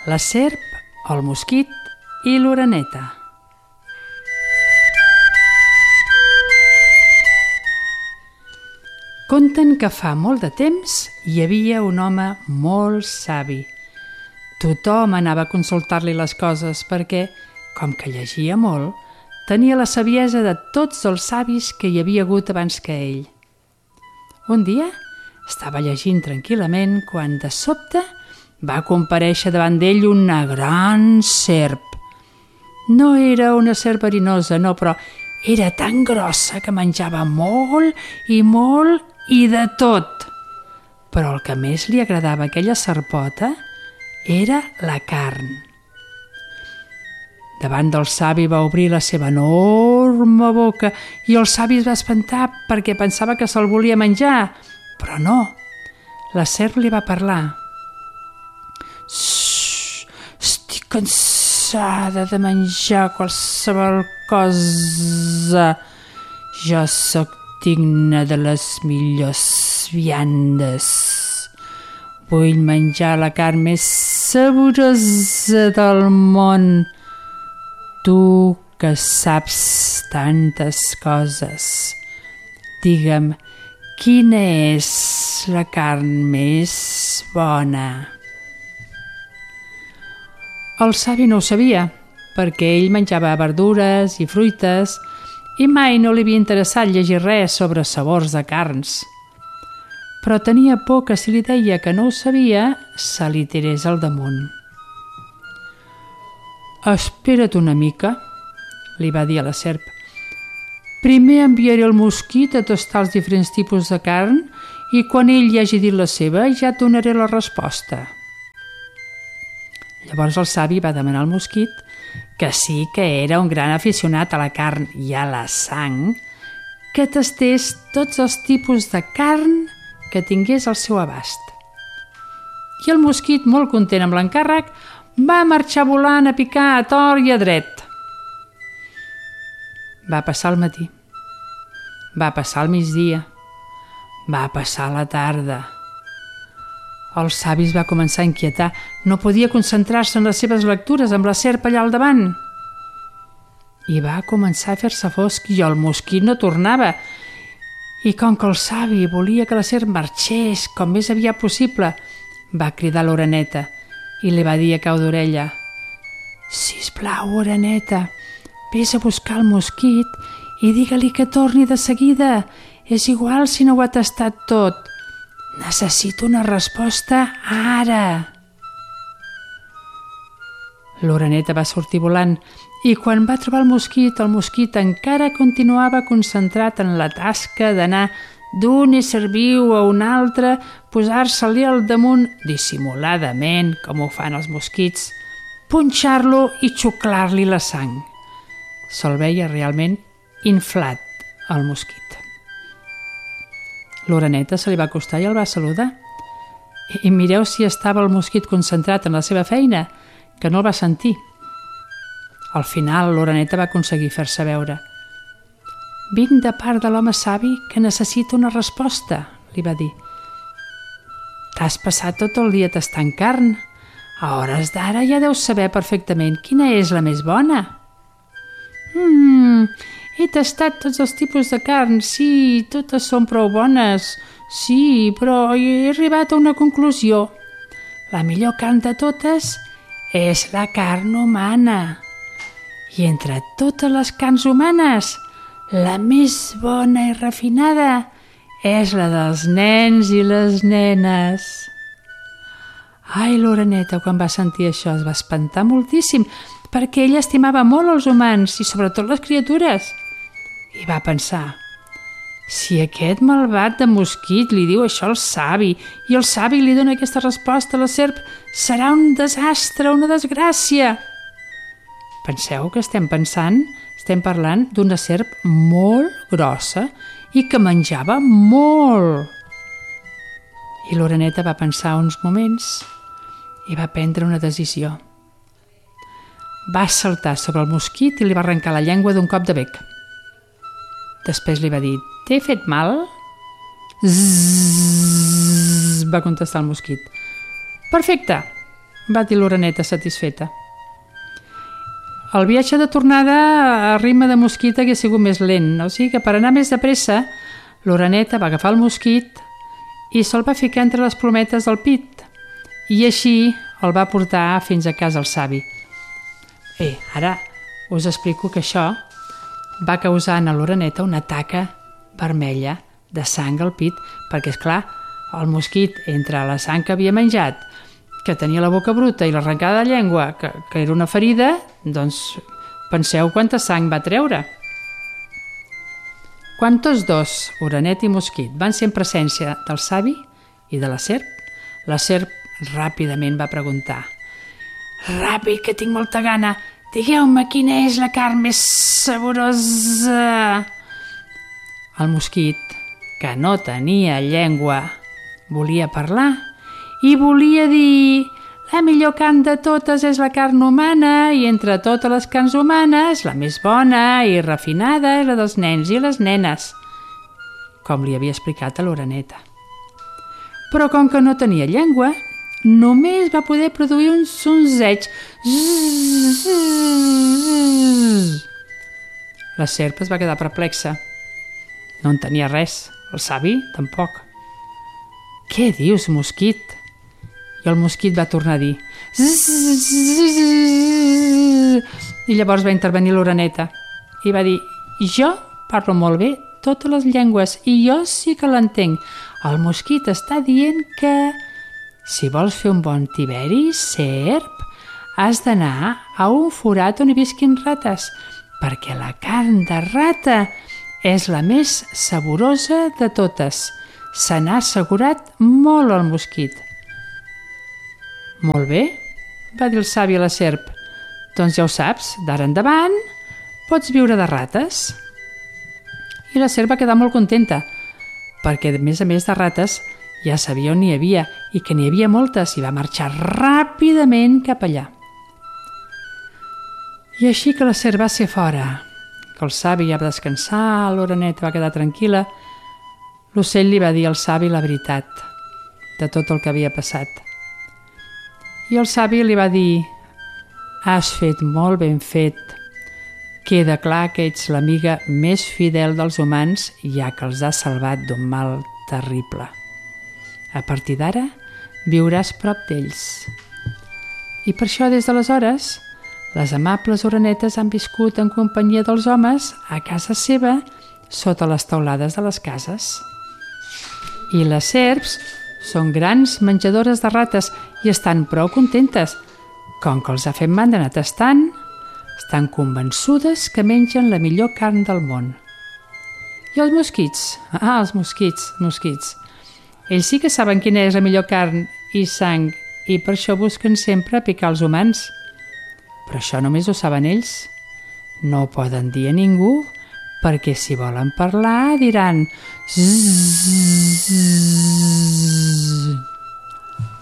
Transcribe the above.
la serp, el mosquit i l'oreneta. Conten que fa molt de temps hi havia un home molt savi. Tothom anava a consultar-li les coses perquè, com que llegia molt, tenia la saviesa de tots els savis que hi havia hagut abans que ell. Un dia estava llegint tranquil·lament quan de sobte va comparèixer davant d'ell una gran serp. No era una serp verinosa, no, però era tan grossa que menjava molt i de tot. Però el que més li agradava a aquella serpota era la carn. Davant del savi va obrir la seva enorme boca i el savi es va espantar perquè pensava que se'l volia menjar, però no. La serp li va parlar. Estic cansada de menjar qualsevol cosa. Jo sóc digna de les millors viandes. Vull menjar la carn més saborosa del món. Tu que saps tantes coses, digue'm, quina és la carn més bona? El savi no ho sabia, perquè ell menjava verdures i fruites i mai no li havia interessat llegir res sobre sabors de carns. Però tenia por que si li deia que no ho sabia, se li tirés al damunt. Espera't una mica, li va dir a la serp. Primer enviaré el mosquit a tastar els diferents tipus de carn i quan ell hi hagi dit la seva ja et donaré la resposta. Llavors el savi va demanar al mosquit, que sí que era un gran aficionat a la carn i a la sang, que tastés tots els tipus de carn que tingués al seu abast. I el mosquit, molt content amb l'encàrrec, va marxar volant a picar a tort i a dret. Va passar el matí, va passar el migdia, va passar la tarda. El savi es va començar a inquietar. No podia concentrar-se en les seves lectures amb la serp allà al davant. I va començar a fer-se fosc i el mosquit no tornava. I com que el savi volia que la serp marxés com més aviat possible, va cridar l'oreneta i li va dir a cau d'orella: «Sisplau, oreneta, vés a buscar el mosquit i digue-li que torni de seguida. És igual si no ho ha tastat tot. Necessito una resposta ara». L'oreneta va sortir volant i quan va trobar el mosquit encara continuava concentrat en la tasca d'anar d'un ésser viu a un altre, posar-se-li al damunt dissimuladament, com ho fan els mosquits, punxar-lo i xuclar-li la sang. Se'l veia realment inflat, el mosquit. L'oreneta se li va acostar i el va saludar. I mireu si estava el mosquit concentrat en la seva feina, que no el va sentir. Al final, l'oreneta va aconseguir fer-se veure. «Vinc de part de l'home savi que necessita una resposta», li va dir. «T'has passat tot el dia tastant carn. A hores d'ara ja deus saber perfectament quina és la més bona». He tastat tots els tipus de carn, sí, totes són prou bones, sí, però he arribat a una conclusió. La millor carn de totes és la carn humana. I entre totes les carns humanes, la més bona i refinada és la dels nens i les nenes. Ai, l'oreneta, quan va sentir això, es va espantar moltíssim, perquè ella estimava molt els humans i sobretot les criatures. I va pensar, si aquest malvat de mosquit li diu això al savi i el savi li dona aquesta resposta a la serp, serà un desastre, una desgràcia. Penseu que estem parlant d'una serp molt grossa i que menjava molt. I l'oreneta va pensar uns moments i va prendre una decisió. Va saltar sobre el mosquit i li va arrencar la llengua d'un cop de bec. Després li va dir: «T'he fet mal?» «Zzz», va contestar el mosquit. «Perfecte, va dir l'oreneta satisfeta. El viatge de tornada a ritme de mosquit hagués sigut més lent, o sigui que per anar més de pressa, l'oreneta va agafar el mosquit i se'l va ficar entre les plometes del pit i així el va portar fins a casa el savi. Ara us explico que això va causar a l'oreneta una taca vermella de sang al pit, perquè, és clar, el mosquit, entre la sang que havia menjat, que tenia la boca bruta i l'arrencada de llengua, que era una ferida, doncs penseu quanta sang va treure. Quan tots dos, orenet i mosquit, van ser en presència del savi i de la serp ràpidament va preguntar: «Ràpid, que tinc molta gana! Digueu-me quina és la carn més saborosa!» El mosquit, que no tenia llengua, volia parlar i volia dir: «La millor carn de totes és la carn humana i entre totes les carns humanes la més bona i refinada és la dels nens i les nenes», com li havia explicat a l'oreneta. Però com que no tenia llengua, només va poder produir un sonzeig. La serp es va quedar perplexa. No entenia res, el savi tampoc. «Què dius, mosquit?» I el mosquit va tornar a dir: i llavors va intervenir l'oreneta i va dir: «Jo parlo molt bé totes les llengües i jo sí que l'entenc. El mosquit està dient que si vols fer un bon tiberi, serp, has d'anar a un forat on hi visquin rates, perquè la carn de rata és la més saborosa de totes. Se n'ha assegurat molt el mosquit». «Molt bé», va dir el savi a la serp, «doncs ja ho saps, d'ara endavant pots viure de rates». I la serp va quedar molt contenta, perquè a més de rates ja sabia on n'hi havia i que n'hi havia moltes i va marxar ràpidament cap allà. I així que la serp va ser fora, que el savi ja va descansar, l'oreneta va quedar tranquil·la, l'ocell li va dir al savi la veritat de tot el que havia passat. I el savi li va dir: «Has fet molt ben fet. Queda clar que ets l'amiga més fidel dels humans, ja que els has salvat d'un mal terrible. A partir d'ara viuràs prop d'ells». I per això, des d'aleshores, les amables orenetes han viscut en companyia dels homes a casa seva, sota les teulades de les cases. I les serps són grans menjadores de rates i estan prou contentes. Com que els ha fet mandra anar tastant, estan convençudes que mengen la millor carn del món. I els mosquits? Els mosquits. Ells sí que saben quina és la millor carn i sang i per això busquen sempre picar els humans. Però això només ho saben ells. No ho poden dir a ningú, perquè si volen parlar diran: «Zzz».